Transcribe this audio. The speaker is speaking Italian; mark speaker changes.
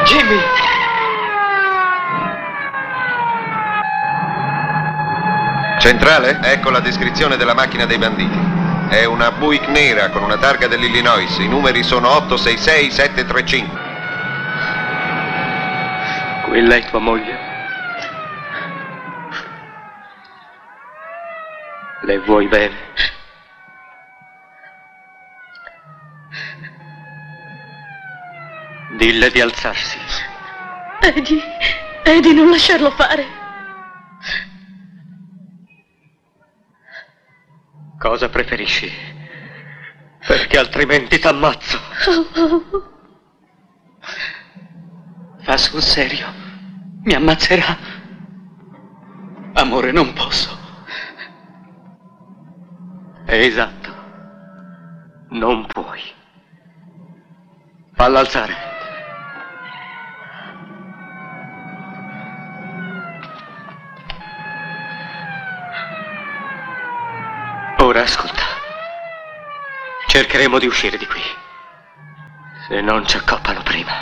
Speaker 1: Jimmy!
Speaker 2: Centrale? Ecco la descrizione della macchina dei banditi. È una Buick nera con una targa dell'Illinois. I numeri sono 866735.
Speaker 1: Quella è tua moglie? Le vuoi bene? Dille di alzarsi.
Speaker 3: Eddie, non lasciarlo fare.
Speaker 1: Cosa preferisci? Perché altrimenti t'ammazzo. Fa sul serio. Mi ammazzerà. Amore, non posso. Esatto. Non puoi. Falla alzare. Ora ascolta. Cercheremo di uscire di qui. Se non ci accoppano prima.